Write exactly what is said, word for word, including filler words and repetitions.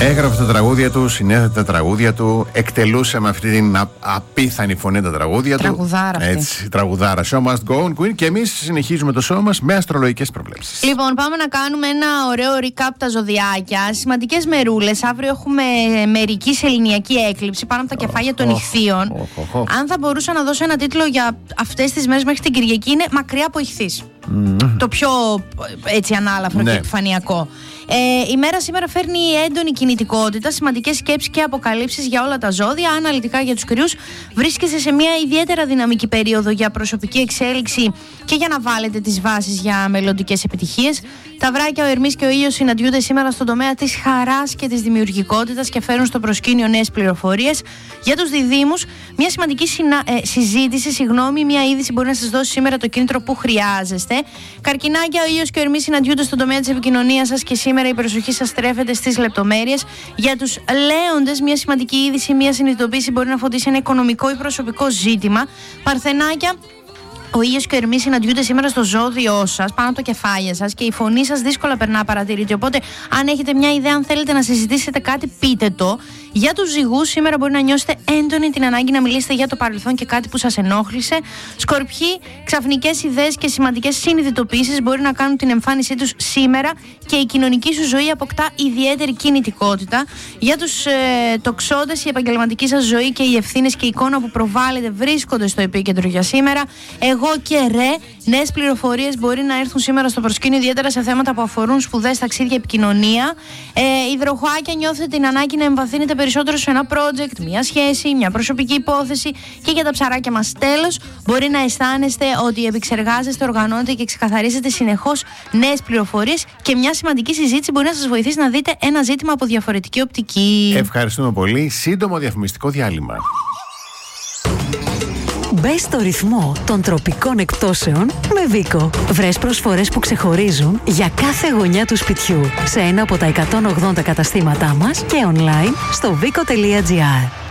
Έγραφε τα τραγούδια του, συνέθετε τα τραγούδια του, εκτελούσε με αυτή την α, απίθανη φωνή τα τραγούδια τραγουδάρα του. Έτσι, τραγουδάρα. Show must go on, Queen. Και εμείς συνεχίζουμε το show μας με αστρολογικές προβλέψεις. Λοιπόν, πάμε να κάνουμε ένα ωραίο recap τα ζωδιάκια. Σημαντικές μερούλες. Αύριο έχουμε μερική σεληνιακή έκλειψη πάνω από τα κεφάλια των Ιχθύων. Oh, oh, oh, oh. Αν θα μπορούσα να δώσω ένα τίτλο για αυτές τις μέρες μέχρι την Κυριακή, είναι Μακριά από Ιχθύς. Mm. Το πιο έτσι ανάλαφρο ναι. και επιφανειακό. Ε, η μέρα σήμερα φέρνει έντονη κινητικότητα, σημαντικές σκέψεις και αποκαλύψεις για όλα τα ζώδια. Αναλυτικά για τους κρυούς, βρίσκεστε σε μια ιδιαίτερα δυναμική περίοδο για προσωπική εξέλιξη και για να βάλετε τις βάσεις για μελλοντικές επιτυχίες. Τα Βράκια, ο Ερμής και ο Ήλιος συναντιούνται σήμερα στον τομέα της χαράς και της δημιουργικότητας και φέρουν στο προσκήνιο νέες πληροφορίες. Για τους διδύμους, μια σημαντική συνα... ε, συζήτηση, συγγνώμη, μια είδηση μπορεί να σας δώσει σήμερα το κίνητρο που χρειάζεστε. Καρκινάκια, ο Ήλιος και ο Ερμής συναντιούνται στον τομέα της επικοινωνίας σας και σήμερα η προσοχή σας στρέφεται στις λεπτομέρειες. Για τους Λέοντες, μια σημαντική είδηση, μια συνειδητοποίηση μπορεί να φωτίσει ένα οικονομικό ή προσωπικό ζήτημα. Παρθενάκια, ο Ήλιος και ο Ερμής συναντιούνται σήμερα στο ζώδιό σας, πάνω από το κεφάλι σας και η φωνή σας δύσκολα περνά παρατηρητή. Οπότε, αν έχετε μια ιδέα, αν θέλετε να συζητήσετε κάτι, πείτε το. Για τους Ζυγούς, σήμερα μπορεί να νιώσετε έντονη την ανάγκη να μιλήσετε για το παρελθόν και κάτι που σας ενόχλησε. Σκορπιοί, ξαφνικές ιδέες και σημαντικές συνειδητοποίησεις μπορεί να κάνουν την εμφάνισή τους σήμερα και η κοινωνική σου ζωή αποκτά ιδιαίτερη κινητικότητα. Για τους ε, Τοξότες, η επαγγελματική σας ζωή και οι ευθύνες και η εικόνα που προβάλλετε βρίσκονται στο επίκεντρο για σήμερα. Εγώ και ρε, νέες πληροφορίες μπορεί να έρθουν σήμερα στο προσκήνιο, ιδιαίτερα σε θέματα που αφορούν σπουδές, ταξίδια, επικοινωνία. Ε, υδροχοάκια, νιώθετε την ανάγκη να εμβαθύνετε περισσότερο σε ένα project, μια σχέση, μια προσωπική υπόθεση. Και για τα ψαράκια μας, τέλος, μπορεί να αισθάνεστε ότι επεξεργάζεστε, οργανώνετε και ξεκαθαρίζετε συνεχώς νέες πληροφορίες και μια σημαντική συζήτηση μπορεί να σας βοηθήσει να δείτε ένα ζήτημα από διαφορετική οπτική. Ευχαριστούμε πολύ. Σύντομο διαφημιστικό διάλειμμα. Μπες στο ρυθμό των τροπικών εκπτώσεων με Βίκο. Βρες προσφορές που ξεχωρίζουν για κάθε γωνιά του σπιτιού σε ένα από τα εκατόν ογδόντα καταστήματά μας και online στο βίκο τελεία τζι άρ.